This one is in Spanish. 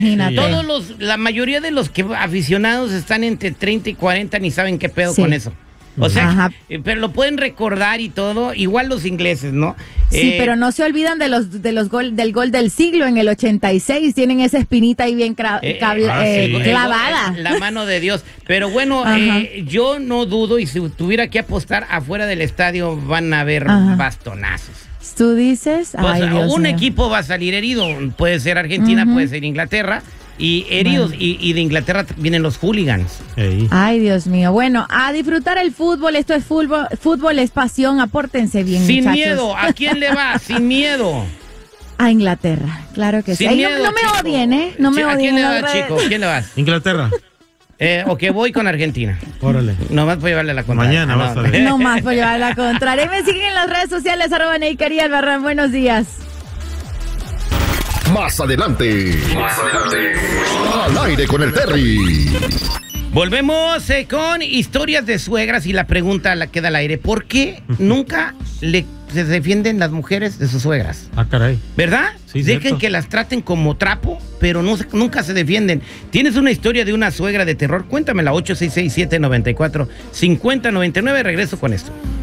Imagínate. La mayoría de los que aficionados están entre 30 y 40 ni saben qué pedo con eso. O sea, pero lo pueden recordar y todo, igual los ingleses, ¿no? Sí, pero no se olvidan del gol del siglo en el 86, tienen esa espinita ahí bien clavada. La mano de Dios. Pero bueno, yo no dudo, y si tuviera que apostar, afuera del estadio van a haber bastonazos. ¿Tú dices? Pues, Ay, Dios un mío. equipo va a salir herido, puede ser Argentina, puede ser Inglaterra, y heridos, y de Inglaterra vienen los hooligans. Ay, Dios mío. Bueno, a disfrutar el fútbol, esto es fútbol es pasión, apórtense bien, Sin muchachos. miedo, ¿a quién le va? Sin miedo. A Inglaterra, claro que sí. Sin miedo, no me chico. odien, ¿eh? No me ¿A odien. quién le en vas, las redes. chico? ¿Quién le vas? Inglaterra. O que voy con Argentina. Órale. Nomás voy a llevarle la contraria. Mañana vas a ver. No más por llevar la contraria. Y me siguen en las redes sociales, @NeyCariAlbarrán. Buenos días. Más adelante. Al aire con el Terry. Volvemos con historias de suegras y la pregunta la queda al aire. ¿Por qué nunca se defienden las mujeres de sus suegras? Ah, caray. ¿Verdad? Sí, Dejen cierto. que las traten como trapo, pero nunca se defienden. ¿Tienes una historia de una suegra de terror? Cuéntamela, 866-794-5099. Regreso con esto.